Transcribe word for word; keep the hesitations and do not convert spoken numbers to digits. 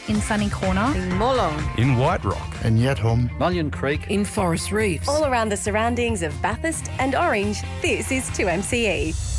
in Sunny Corner, in Molong, in White Rock, in Yatholm, Mullion Creek, in Forest Reefs. All around the surroundings of Bathurst and Orange, this is two M C E.